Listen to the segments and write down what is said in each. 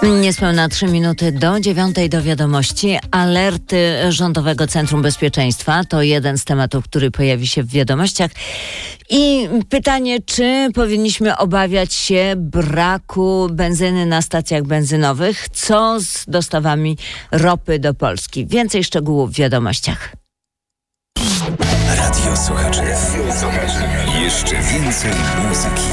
Niespełna 3 minuty do 9 do wiadomości. Alerty Rządowego Centrum Bezpieczeństwa to jeden z tematów, który pojawi się w wiadomościach. I pytanie, czy powinniśmy obawiać się braku benzyny na stacjach benzynowych? Co z dostawami ropy do Polski? Więcej szczegółów w wiadomościach. Radio Słuchaczy. Jeszcze więcej muzyki.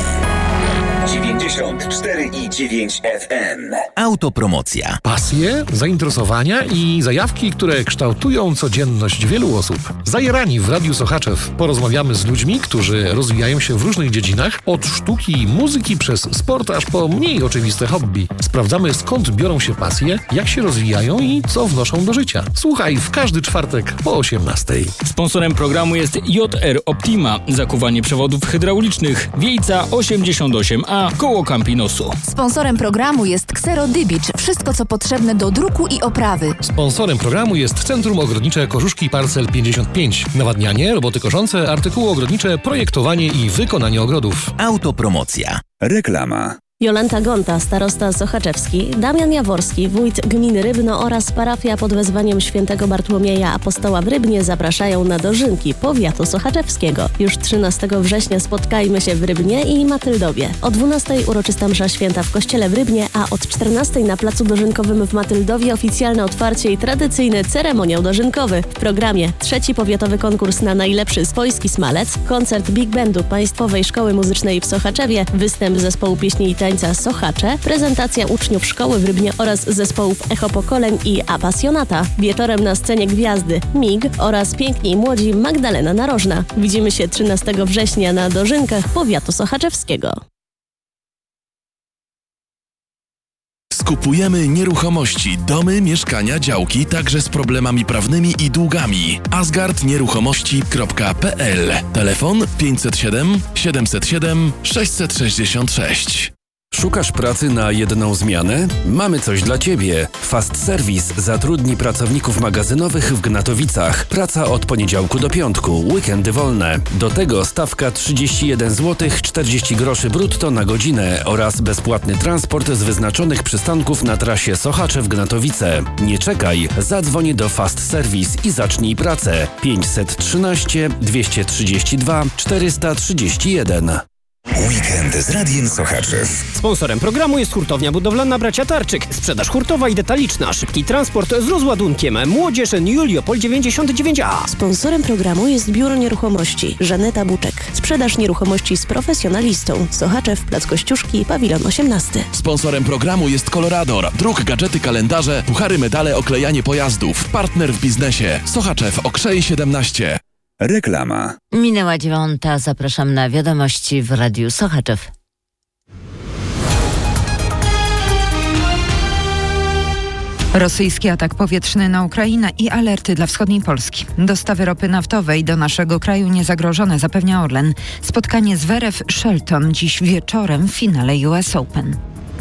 94,9 FM. Autopromocja. Pasje, zainteresowania i zajawki, które kształtują codzienność wielu osób. Zajarani w Radiu Sochaczew porozmawiamy z ludźmi, którzy rozwijają się w różnych dziedzinach, od sztuki i muzyki przez sport aż po mniej oczywiste hobby. Sprawdzamy, skąd biorą się pasje, jak się rozwijają i co wnoszą do życia. Słuchaj w każdy czwartek po 18:00. Sponsorem programu jest JR Optima, zakuwanie przewodów hydraulicznych, Wiejca 88A, koło Campinosu. Sponsorem programu jest Xero Dybicz. Wszystko, co potrzebne do druku i oprawy. Sponsorem programu jest Centrum Ogrodnicze Kożuszki Parcel 55. Nawadnianie, roboty koszące, artykuły ogrodnicze, projektowanie i wykonanie ogrodów. Autopromocja. Reklama. Jolanta Gonta, starosta sochaczewski, Damian Jaworski, wójt gminy Rybno oraz parafia pod wezwaniem świętego Bartłomieja Apostoła w Rybnie zapraszają na dożynki powiatu sochaczewskiego. Już 13 września spotkajmy się w Rybnie i Matyldowie. O 12:00 uroczysta msza święta w kościele w Rybnie, a od 14:00 na placu dożynkowym w Matyldowie oficjalne otwarcie i tradycyjny ceremoniał dożynkowy. W programie 3. powiatowy konkurs na najlepszy swojski smalec, koncert Big Bandu Państwowej Szkoły Muzycznej w Sochaczewie, występ zespołu pieśni i tańca Sochacze, prezentacja uczniów szkoły w Rybnie oraz zespołów Echo Pokoleń i Apasjonata. Wieczorem na scenie gwiazdy MIG oraz piękni i młodzi Magdalena Narożna. Widzimy się 13 września na dożynkach powiatu sochaczewskiego. Skupujemy nieruchomości, domy, mieszkania, działki, także z problemami prawnymi i długami. asgardnieruchomości.pl. Telefon 507 707 666. Szukasz pracy na jedną zmianę? Mamy coś dla Ciebie. Fast Service zatrudni pracowników magazynowych w Gnatowicach. Praca od poniedziałku do piątku, weekendy wolne. Do tego stawka 31 zł 40 groszy brutto na godzinę oraz bezpłatny transport z wyznaczonych przystanków na trasie Sochaczew-Gnatowice. Nie czekaj, zadzwoń do Fast Service i zacznij pracę. 513 232 431. Weekend z Radiem Sochaczew. Sponsorem programu jest hurtownia budowlana Bracia Tarczyk. Sprzedaż hurtowa i detaliczna. Szybki transport z rozładunkiem. Młodzież Juliopol 99A. Sponsorem programu jest Biuro Nieruchomości Żaneta Buczek. Sprzedaż nieruchomości z profesjonalistą. Sochaczew, Plac Kościuszki, Pawilon 18. Sponsorem programu jest Colorador. Druk, gadżety, kalendarze, puchary, medale, oklejanie pojazdów. Partner w biznesie. Sochaczew, Okrzej 17. Reklama. Minęła 9:00. Zapraszam na wiadomości w Radiu Sochaczew. Rosyjski atak powietrzny na Ukrainę i alerty dla wschodniej Polski. Dostawy ropy naftowej do naszego kraju niezagrożone, zapewnia Orlen. Spotkanie z WRF Shelton dziś wieczorem w finale US Open.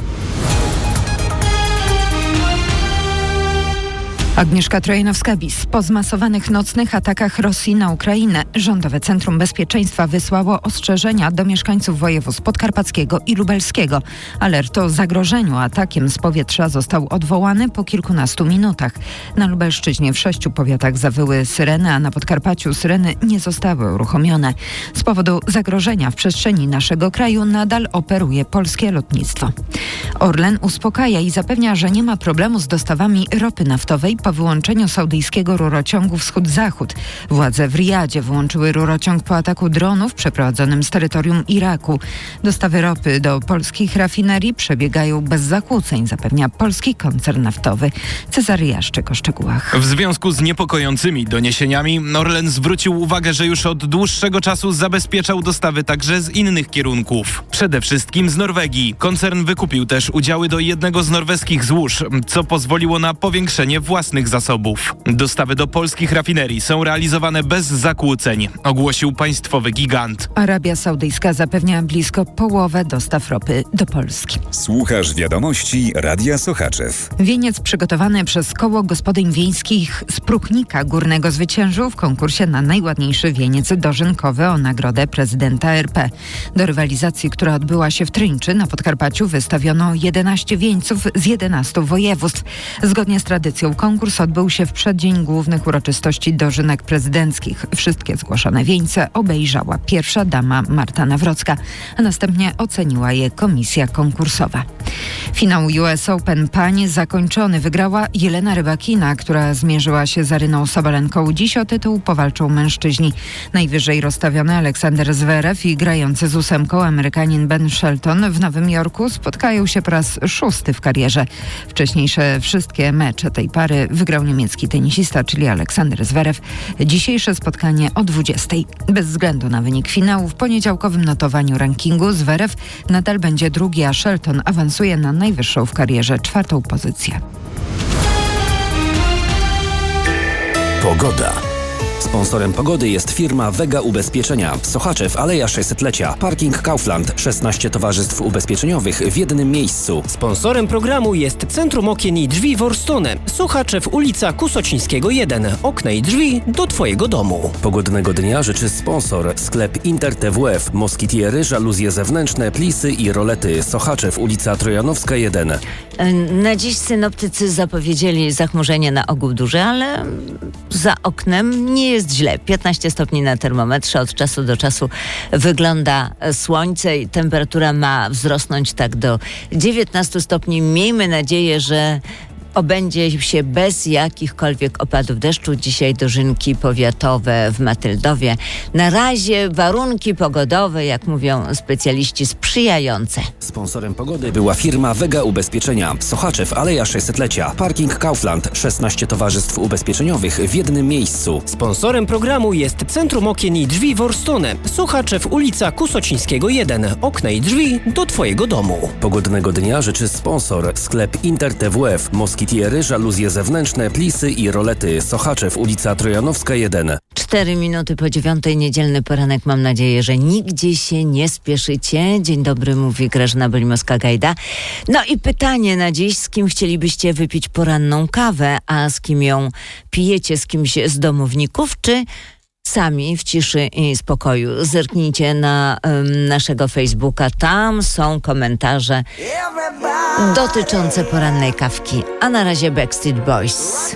Agnieszka Trojanowska-Bis. Po zmasowanych nocnych atakach Rosji na Ukrainę Rządowe Centrum Bezpieczeństwa wysłało ostrzeżenia do mieszkańców województw podkarpackiego i lubelskiego. Alert o zagrożeniu atakiem z powietrza został odwołany po kilkunastu minutach. Na Lubelszczyźnie w 6 powiatach zawyły syreny, a na Podkarpaciu syreny nie zostały uruchomione. Z powodu zagrożenia w przestrzeni naszego kraju nadal operuje polskie lotnictwo. Orlen uspokaja i zapewnia, że nie ma problemu z dostawami ropy naftowej po wyłączeniu saudyjskiego rurociągu Wschód-Zachód. Władze w Rijadzie wyłączyły rurociąg po ataku dronów przeprowadzonym z terytorium Iraku. Dostawy ropy do polskich rafinerii przebiegają bez zakłóceń, zapewnia polski koncern naftowy. Cezary Jaszczyk o szczegółach. W związku z niepokojącymi doniesieniami Orlen zwrócił uwagę, że już od dłuższego czasu zabezpieczał dostawy także z innych kierunków. Przede wszystkim z Norwegii. Koncern wykupił też udziały do jednego z norweskich złóż, co pozwoliło na powiększenie własnych wewnętrznych zasobów. Dostawy do polskich rafinerii są realizowane bez zakłóceń, ogłosił państwowy gigant. Arabia Saudyjska zapewnia blisko połowę dostaw ropy do Polski. Słuchasz wiadomości Radia Sochaczew. Wieniec przygotowany przez Koło Gospodyń Wiejskich z Pruchnika Górnego zwyciężył w konkursie na najładniejszy wieniec dożynkowy o nagrodę prezydenta RP. Do rywalizacji, która odbyła się w Tryńczy na Podkarpaciu, wystawiono 11 wieńców z 11 województw. Zgodnie z tradycją konkurs odbył się w przeddzień głównych uroczystości dożynek prezydenckich. Wszystkie zgłoszone wieńce obejrzała pierwsza dama Marta Nawrocka, a następnie oceniła je komisja konkursowa. Finał US Open pań zakończony. Wygrała Jelena Rybakina, która zmierzyła się z Aryną Sabalenką. Dziś o tytuł powalczą mężczyźni. Najwyżej rozstawiony Aleksander Zverev i grający z 8 Amerykanin Ben Shelton w Nowym Jorku spotkają się po raz 6. w karierze. Wcześniejsze wszystkie mecze tej pary wygrał niemiecki tenisista, czyli Aleksander Zverev. Dzisiejsze spotkanie o 20:00. Bez względu na wynik finału w poniedziałkowym notowaniu rankingu Zverev nadal będzie drugi, a Shelton awansuje na najwyższą w karierze 4. pozycję. Pogoda. Sponsorem pogody jest firma Vega Ubezpieczenia. Sochaczew, Aleja 600-lecia. Parking Kaufland. 16 towarzystw ubezpieczeniowych w jednym miejscu. Sponsorem programu jest Centrum Okien i Drzwi Worstone. Sochaczew, ulica Kusocińskiego 1. Okna i drzwi do Twojego domu. Pogodnego dnia życzy sponsor. Sklep Inter TWF. Moskitiery, żaluzje zewnętrzne, plisy i rolety. Sochaczew, ulica Trojanowska 1. Na dziś synoptycy zapowiedzieli zachmurzenie na ogół duże, ale za oknem nie jest źle. 15 stopni na termometrze. Od czasu do czasu wygląda słońce i temperatura ma wzrosnąć tak do 19 stopni. Miejmy nadzieję, że obędzie się bez jakichkolwiek opadów deszczu. Dzisiaj dożynki powiatowe w Matyldowie. Na razie warunki pogodowe, jak mówią specjaliści, sprzyjające. Sponsorem pogody była firma Vega Ubezpieczenia. Sochaczew, Aleja 600-lecia. Parking Kaufland. 16 towarzystw ubezpieczeniowych w jednym miejscu. Sponsorem programu jest Centrum Okien i Drzwi Worstone. Sochaczew, ulica Kusocińskiego 1. Okna i drzwi do Twojego domu. Pogodnego dnia życzy sponsor. Sklep Inter TWF. Moskitiery, żaluzje zewnętrzne, plisy i rolety. Sochaczew, ulica Trojanowska 1. 4 minuty po 9:00, niedzielny poranek. Mam nadzieję, że nigdzie się nie spieszycie. Dzień dobry, mówi Grażyna Belimowska-Gajda. No i pytanie na dziś, z kim chcielibyście wypić poranną kawę, a z kim ją pijecie, z kimś z domowników, czy sami w ciszy i spokoju? Zerknijcie na naszego Facebooka, tam są komentarze dotyczące porannej kawki. A na razie Backstreet Boys.